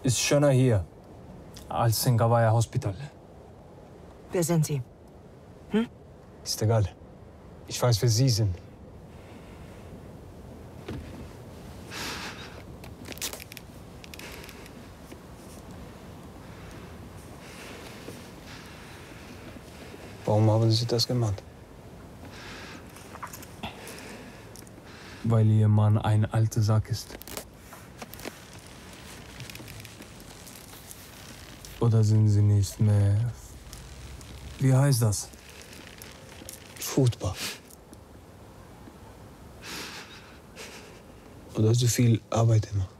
Ist schöner hier als in Gavaya Hospital. Wer sind Sie? Hm? Ist egal. Ich weiß, wer Sie sind. Warum haben Sie das gemacht? Weil Ihr Mann ein alter Sack ist. Oder sind Sie nicht mehr... Wie heißt das? Fruchtbar. Oder zu viel Arbeit immer.